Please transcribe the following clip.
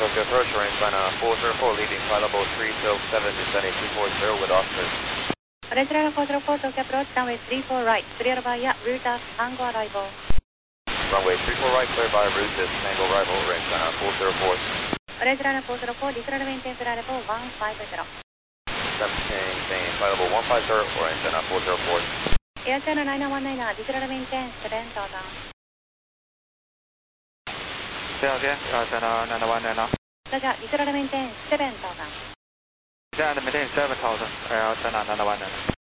Tokyo approach, range line 404, leading flight level 327, descending 240 with officers. オレンジライナ404 Tokyo approach, runway 34 right, clear by route as Tango arrival. Runway 34 right, clear by route as Tango arrival, range line 404. オレンジライナ404, declared maintain flight level 150. Maintain flight level 150, range line 404. Air China 9919, declared maintain 7000. 这两天China 9919. Roger, declared maintain 7000. Declared maintain 7000, China 9919.